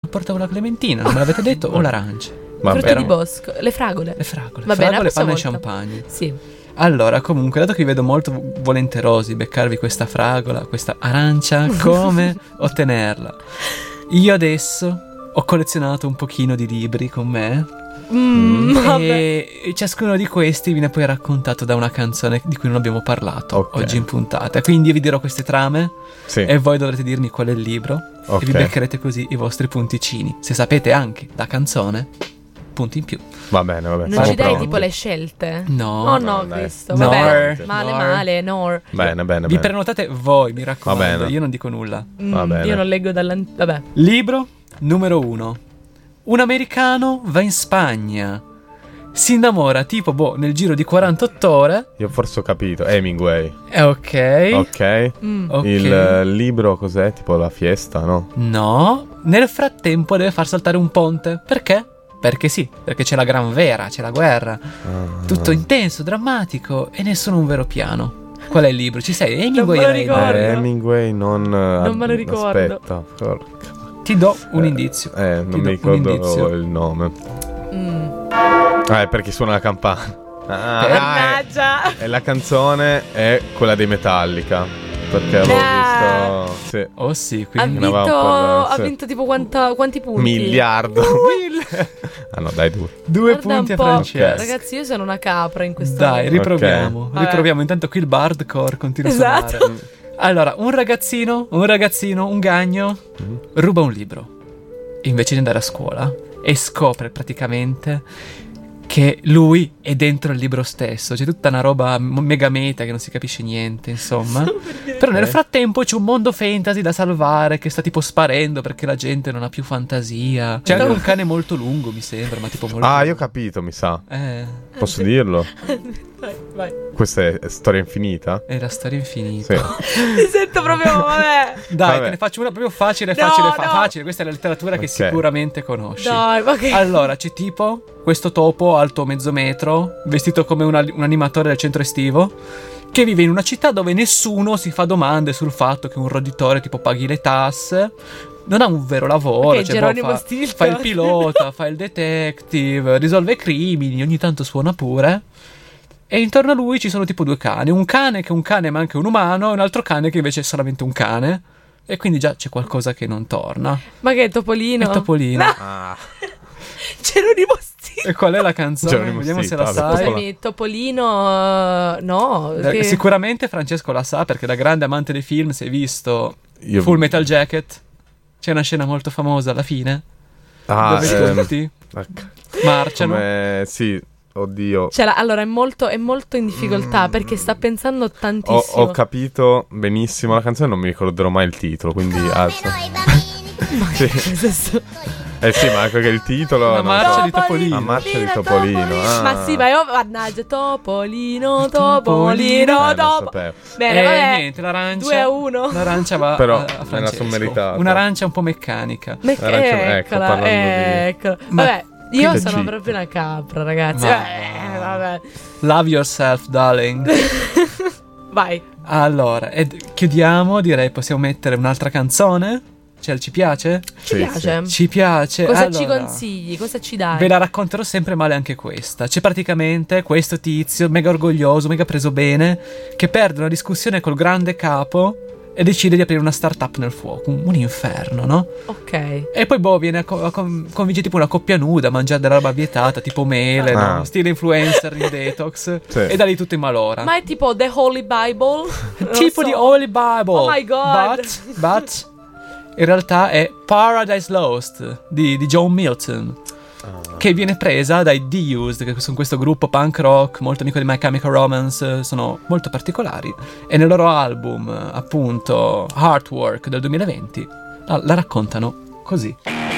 portavo la clementina, non me l'avete detto, o l'arancia. Frutti di bosco, le fragole. Va bene, fragole, panna e champagne. Sì. Allora, comunque, dato che vi vedo molto volenterosi beccarvi questa fragola, questa arancia, come ottenerla? Io adesso ho collezionato un pochino di libri con me e ciascuno di questi viene poi raccontato da una canzone di cui non abbiamo parlato oggi in puntata. Quindi io vi dirò queste trame e voi dovrete dirmi qual è il libro e vi beccherete così i vostri punticini. Se sapete anche la canzone, punti in più. Va bene. Non ci dai tipo le scelte? No. Oh no, Cristo. No. Vabbè, male. Bene. Vi prenotate voi, mi raccomando. Va bene. Io non dico nulla. Va bene. Io non leggo vabbè. Libro numero 1. Un americano va in Spagna. Si innamora tipo nel giro di 48 ore. Io forse ho capito. Hemingway. Ok. Il libro cos'è? Tipo La Fiesta, no? No. Nel frattempo deve far saltare un ponte. Perché? Perché sì, perché c'è la gran vera, c'è la guerra. Tutto intenso, drammatico e nessuno un vero piano. Qual è il libro? Ci sei? Hemingway. Non me lo ricordo. Hemingway non me lo ricordo. Aspetta, ti do un indizio. Non mi ricordo il nome. È perché suona la campana. Mannaggia. E la canzone è quella dei Metallica. Perché avevo visto. Sì. Oh sì, quindi ha vinto tipo quanti punti? Miliardo. No, dai, 2 punti a Francesco. Ragazzi, io sono una capra in questo Dai, riproviamo. Intanto qui il bardcore continua a suonare. Allora, un ragazzino, un gagno, ruba un libro invece di andare a scuola e scopre praticamente che lui è dentro il libro stesso. C'è tutta una roba mega meta che non si capisce niente, insomma. Però nel frattempo c'è un mondo fantasy da salvare che sta tipo sparendo perché la gente non ha più fantasia. C'è anche un cane molto lungo, mi sembra, ma tipo molto lungo. Io ho capito, mi sa. Posso sì. dirlo? Vai. Questa è storia infinita? È la storia infinita. Sì. Mi sento proprio, vabbè. Dai, te ne faccio una proprio facile. Facile. Questa è la letteratura che sicuramente conosci. Dai, ma che... Allora, c'è tipo questo topo alto mezzo metro, vestito come un animatore del centro estivo, che vive in una città dove nessuno si fa domande sul fatto che un roditore tipo paghi le tasse. Non ha un vero lavoro, fa il pilota, fa il detective, risolve crimini, ogni tanto suona pure. E intorno a lui ci sono tipo 2 cani. Un cane che è un cane ma anche un umano, e un altro cane che invece è solamente un cane. E quindi già c'è qualcosa che non torna. Ma che è Topolino? È Topolino. Geronimo Stilpe. E qual è la canzone? Vediamo se la sai. Scusami, Topolino... no. Sicuramente Francesco la sa perché da grande amante dei film si è visto Full Metal Jacket. C'è una scena molto famosa alla fine dove tutti marciano. Sì, oddio. Allora è molto in difficoltà perché sta pensando tantissimo. Ho capito benissimo la canzone, non mi ricorderò mai il titolo, quindi alza. Sì, ma anche il titolo. La marcia di Topolino. La marcia di Topolino. Ma sì, ma io mannaggia Topolino. Bene, vabbè. Niente, l'arancia 2-1. L'arancia va però a Francesco. me la son meritata. Un'arancia un po' meccanica. Eccola. Vabbè, io sono proprio una capra, ragazzi. Vabbè. Love yourself, darling. Vai. Allora, chiudiamo, direi possiamo mettere un'altra canzone. Ci piace? Ci piace. Cosa ci consigli? Cosa ci dai? Ve la racconterò sempre male anche questa. C'è praticamente questo tizio mega orgoglioso, mega preso bene, che perde una discussione col grande capo e decide di aprire una startup nel fuoco. Un inferno, no? Ok. E poi viene convince tipo una coppia nuda a mangiare della roba vietata, tipo mele, no? Stile influencer in detox. E da lì tutto in malora. Ma è tipo The Holy Bible? Tipo di Holy Bible. Oh my god. But in realtà è Paradise Lost di John Milton, che viene presa dai The Used, che sono questo gruppo punk rock molto amico di My Chemical Romance, sono molto particolari, e nel loro album appunto Heartwork del 2020 la raccontano così.